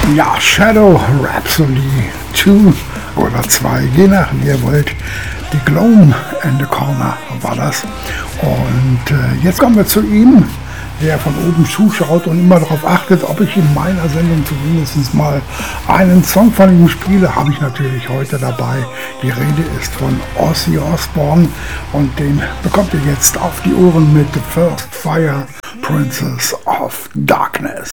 Ja, Shadow Rhapsody 2 oder 2, je nach wie ihr wollt. Die Gloam in the Corner war das. Und jetzt kommen wir zu ihm, der von oben zuschaut und immer darauf achtet, ob ich in meiner Sendung zumindest mal einen Song von ihm spiele. Habe ich natürlich heute dabei. Die Rede ist von Ozzy Osbourne und den bekommt ihr jetzt auf die Ohren mit The First Fire, Princess of Darkness.